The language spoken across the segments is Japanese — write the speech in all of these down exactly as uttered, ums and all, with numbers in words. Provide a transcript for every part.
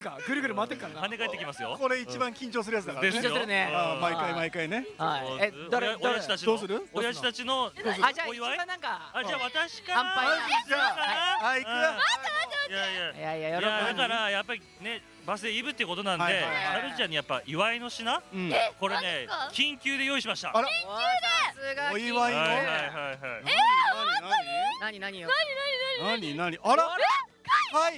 かぐるぐる回ってっからな。 跳ね返ってきますよ。 これ一番緊張するやつだからね。 緊張するね。 あー毎回毎回ね。 はい。え、 親誰誰親父たちのどうする親父たちのあ、じゃあ一お祝い。 番なんか。 あ、じゃあ私から。 乾杯じゃあはい行くよ。 いやいや。 いやいや、 いやだ喜からやっぱりねバースデーイブっていうことなんで、 はいはいはいはるちゃんにやっぱ祝いの品、 うんこれね緊急で用意しました。 あらび。さすが。 お祝いのはいはいはいはい。 何何よ。 何何何あらはい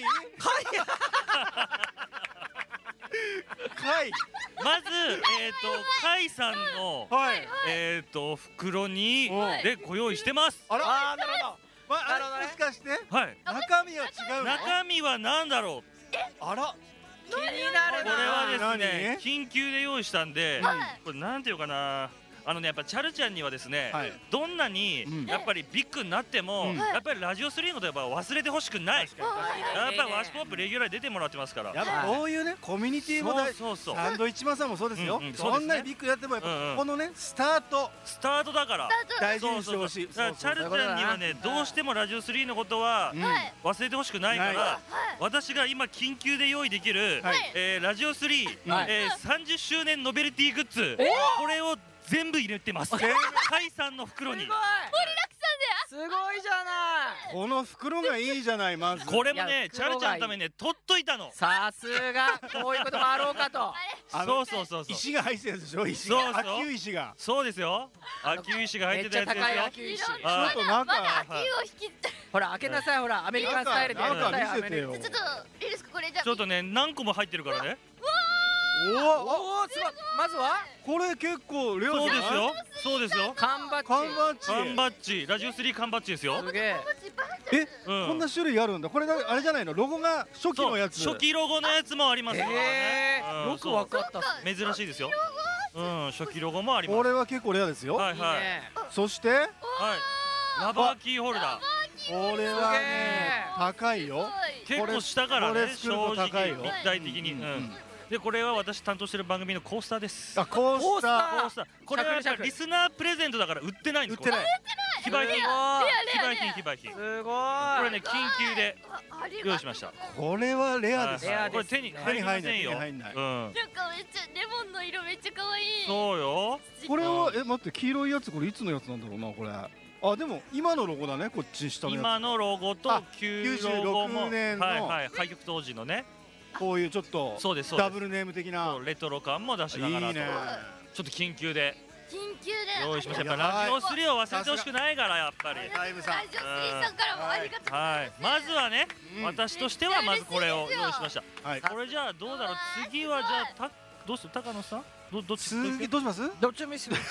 はいまずえっとカイさんのはいえっと袋にうんでご用意してます。 あらああ、なるほど。 まなるほどねもしかしてはい。 中身は違うの中身は何だろう。 あら気になるな。 これはですね何緊急で用意したんで、 はいこれなんていうかな。あのねやっぱチャルちゃんにはですね、 はいどんなにうんやっぱりビッグになっても、 うんやっぱりラジオスリーのことは忘れてほしくない。 確かに確かにやっぱりワシポップレギュラーに出てもらってますから。 やっぱこういうねコミュニティも大そうそうそうサンドイッチマンさんもそうですようんうんそうですねどんなにビッグやってもやっぱうんうんこのねスタートスタートだから。 大事にしてほしいだからチャルちゃんにはねどうしてもラジオスリーのことはうん忘れてほしくないかないら、私が今緊急で用意できる、 はいえーラジオスリー、 はいえーさんじゅっしゅうねんノベルティグッズ、これを全部入れてます。 全部カイさんの袋に。 すごい。すごいじゃない。 この袋がいいじゃないまずこれもいやねチャルちゃんのためにね取っといたの。 さすが、こういうこともあろうかと。 あのそうそうそうそう。 石が入ってるやつでしょ石そうそうが秋生石がそうですよ。秋生石が入めってたっちゃやつですよ。 高い秋石。 あちょっと中まだ秋を引きほら開けなさい、ほらアメリカンスタイルで。 中やったよ見せてよちょっといいですかこれじゃあちょっとね何個も入ってるからね。 おおおお、すごい。まずはこれ結構レアじゃないそうですよ。そうですよ。 缶バッジ。 缶バッジ缶バッジ、ラジオスリー缶バッジですよ。 すげえ。 えうんこんな種類あるんだこれだあれじゃないのロゴが初期のやつそう初期ロゴのやつもありますからね。 ええ、 うんよくわかったっす。 そう珍しいですよ。うん、初期ロゴもあります。 これは結構レアですよはいはい。 いいね。 そしてはい。ラバーキーホルダー。 これはね高いよ結構下からこれね、 作ると正直高いよ立体的に。 ううんん。で、これは私担当してる番組のコースターです。 あこうしたコースタコースター。これはやっぱリスナープレゼントだから売ってないんです。 売ってない非売品。 す非売品、非売品。こすごい。 れね、緊急で用意しました。 これはレアですレアですこれ手に入りませんよ。 手に入んない手うん。 なんかめっちゃレモンの色めっちゃ可愛いそうよ。 これはえ待って黄色いやつこれいつのやつなんだろうなこれあでも今のロゴだねこっち下のや今のロゴとあ旧ロゴもきゅうじゅうろくねんのはいはい開局当時のねつこういうちょっとそうですそうですダブルネーム的なそうレトロ感も出しながらといいねちょっと緊急で緊急で用意しました。やっぱやばいラジオスリーを忘れてほしくないからやっぱり。 ライブさんラジオスリーさんからもありがとうはい。まずはね、 うん私としてはまずこれを用意しました。 はいこれじゃあどうだろう。次はじゃあたどうする高野さん？どどっち？ 次どうしますどっちもいいっすよ。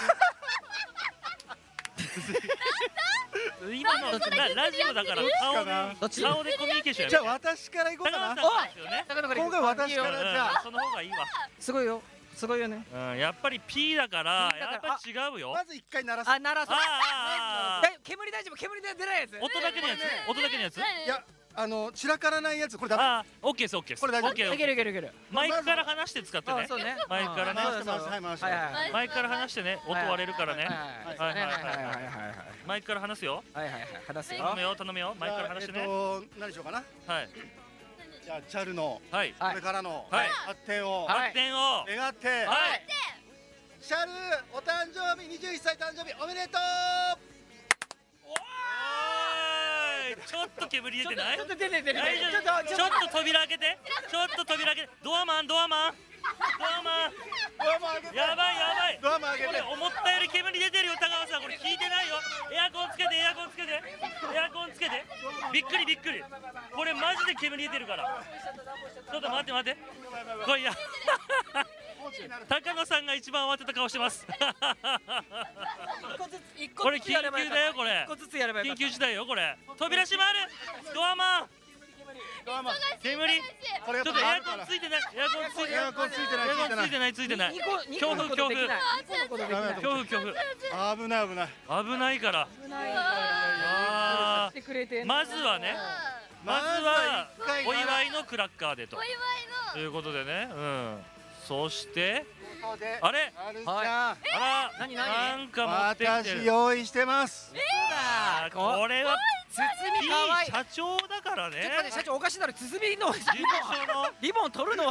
今のララジオだから顔かなでどっち顔でコミュニケーションじゃあやめて。 私から行こうかな高野さんですよね。 高野君今回私からうんじゃあその方がいいわ。 すごいよ。すごいよね。 うん、やっぱり P だから、 P だからやっぱり違うよ。 まず一回鳴らすあ、ならそう。 ああああだい煙大丈夫。煙で出ないやつ。 音だけのやつ、音だけのやつ。 いやあの散らからないやつこれダメああ、オッケーです、オッケーです。 これ大丈夫オッケーオッいケーけるいけるいける。 マイクから離して使ってね。 あそうね。 マイクからね回して回してはい回してはいはいはい。 マイクから離してね、音割れるからね。 はいはいはいはいはいはいはいはいマイクから離すよ。 はいはいはい話すよ。 頼むよ、頼むよ。マイクから離してね。 じゃあえっと何しようかなはい。 じゃあチャルのはい。 はいこれからのはい発展をはい発展を。 願ってはい。 チャルお誕生日にじゅういっさい誕生日おめでとうおーい。ちょっと煙出てないちょっと出て出て。 大丈夫ちょっと扉開けてちょっと扉開けてドアマンドアマンドアマンドアも開けてやばいやばいドアも開けてこれ思ったより煙出てるよ高尾さんこれ聞いてないよエアコンつけてエアコンつけてエアコンつけてびっくりびっくりこれマジで煙出てるからちょっと待って待ってこれいや高野さんが一番慌てた顔してます一個ずつ一個これ緊急ずつやればよかっただよこれ一個ずつやればよかった。 緊急事態よこれ扉閉まるドアマンドアも煙これやっちょっとエアぱあるからコンついてないエアコンついてエアコンついてないエアコンついてないついてない二個二個のことできない。二個のことできない。 恐怖恐怖危ない危ない危ないから危ないあしてくれてーんの。 まずはねまずはまずは一回お祝いのクラッカーでとお祝いということでねうんそしてここであれあるじゃんあら何何なんか持ってきて私る用意してますあーこれは包みかわいい。 社長だからね。 ちょっと待って社長おかしいだろ。包みの事務所のリボン取るの